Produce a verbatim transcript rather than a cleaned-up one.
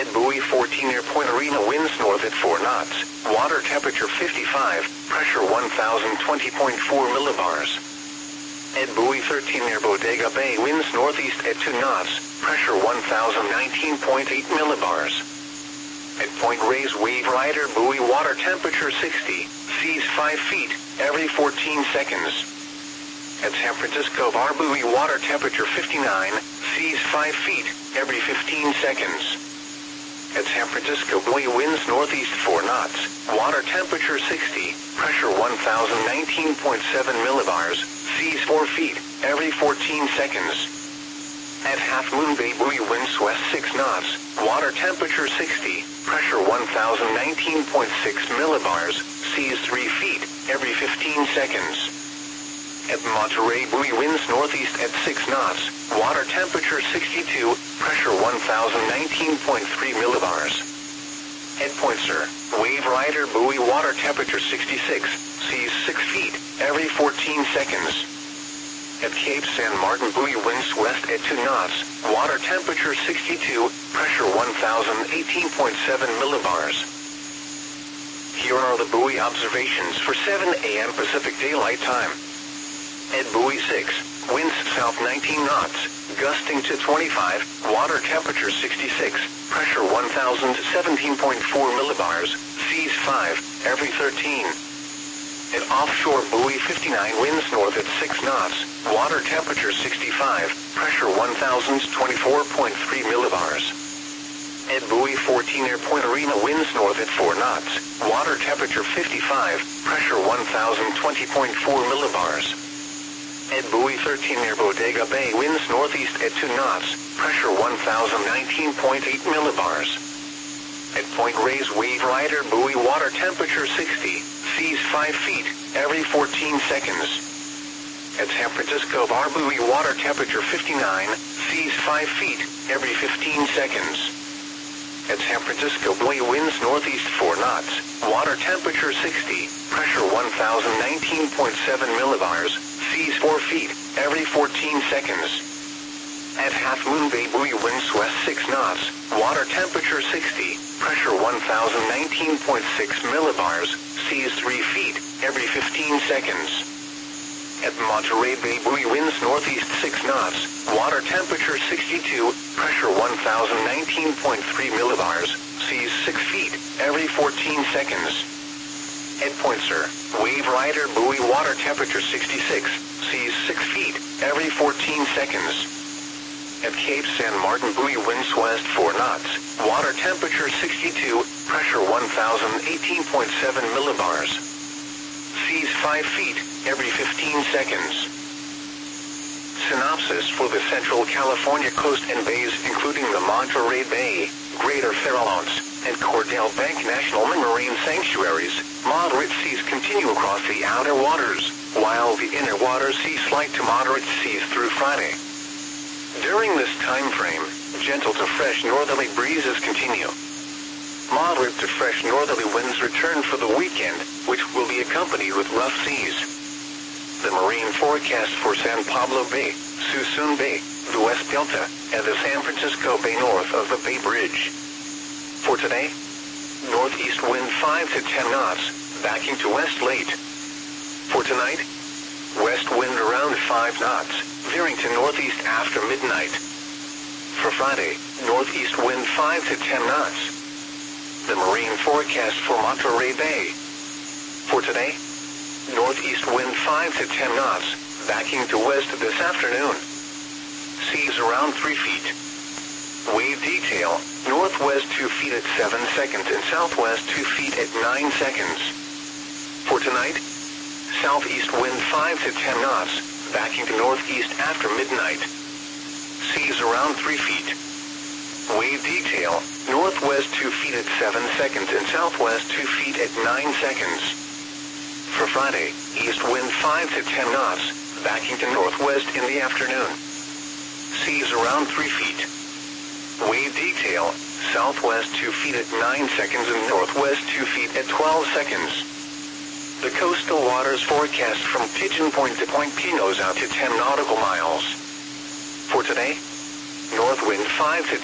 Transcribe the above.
At buoy fourteen near Point Arena, winds north at four knots. Water temperature fifty-five, pressure one thousand twenty point four millibars. At buoy thirteen near Bodega Bay, winds northeast at two knots, pressure one thousand nineteen point eight millibars. At Point Reyes Wave Rider buoy, water temperature sixty, seas five feet, every fourteen seconds. At San Francisco Bar buoy, water temperature fifty-nine, seas five feet, every fifteen seconds. At San Francisco buoy, winds northeast four knots, water temperature sixty, pressure one thousand nineteen point seven millibars, seas four feet, every fourteen seconds. At Half Moon Bay buoy, winds west six knots, water temperature sixty, pressure one thousand nineteen point six millibars, seas three feet, every fifteen seconds. At Monterey buoy, winds northeast at six knots, water temperature sixty-two, pressure one thousand nineteen point three millibars. At Point Sur, Wave Rider buoy, water temperature sixty-six, seas six feet, every fourteen seconds. At Cape San Martin buoy, winds west at two knots, water temperature sixty-two, pressure one thousand eighteen point seven millibars. Here are the buoy observations for seven A M Pacific Daylight Time. At buoy six, winds south nineteen knots, gusting to twenty-five, water temperature sixty-six, pressure one thousand seventeen point four millibars, seas five, every thirteen. At offshore buoy fifty-nine, winds north at six knots, water temperature sixty-five, pressure one thousand twenty-four point three millibars. At buoy fourteen near Point Arena, winds north at four knots, water temperature fifty-five, pressure one thousand twenty point four millibars. At buoy thirteen near Bodega Bay, winds northeast at two knots, pressure one thousand nineteen point eight millibars. At Point Reyes Wave Rider buoy, water temperature sixty, seas five feet, every fourteen seconds. At San Francisco Bar buoy, water temperature fifty-nine, seas five feet, every fifteen seconds. At San Francisco buoy, winds northeast four knots, water temperature sixty, pressure one thousand nineteen point seven millibars, seas four feet, every fourteen seconds. At Half Moon Bay buoy, winds west six knots, water temperature sixty, pressure one thousand nineteen point six millibars, seas three feet, every fifteen seconds. At Monterey Bay buoy, winds northeast six knots, water temperature sixty-two, pressure one thousand nineteen point three millibars, seas six feet, every fourteen seconds. At Point Sur, Wave Rider buoy, water temperature sixty-six, seas six feet, every fourteen seconds. At Cape San Martin buoy, winds west four knots, water temperature sixty-two, pressure one thousand eighteen point seven millibars. Seas five feet, every fifteen seconds. Synopsis for the Central California coast and bays, including the Monterey Bay, Greater Farallones, and Cordell Bank National Marine Sanctuaries. Moderate seas continue across the outer waters, while the inner waters see slight to moderate seas through Friday. During this time frame, gentle to fresh northerly breezes continue. Moderate to fresh northerly winds return for the weekend, which will be accompanied with rough seas. The marine forecast for San Pablo Bay, Suisun Bay, the West Delta, and the San Francisco Bay north of the Bay Bridge. For today, northeast wind five to ten knots, backing to west late. For tonight, west wind around five knots, veering to northeast after midnight. For Friday, northeast wind five to ten knots. The marine forecast for Monterey Bay. For today, northeast wind five to ten knots, backing to west this afternoon. Seas around three feet. Wave detail, northwest two feet at seven seconds and southwest two feet at nine seconds. For tonight, southeast wind five to ten knots, backing to northeast after midnight. Seas around three feet. Wave detail, northwest two feet at seven seconds and southwest two feet at nine seconds. For Friday, east wind five to ten knots, backing to northwest in the afternoon. Seas around three feet. Wave detail, southwest two feet at nine seconds and northwest two feet at twelve seconds. The coastal waters forecast from Pigeon Point to Point Pinos out to ten nautical miles. For today, north wind five to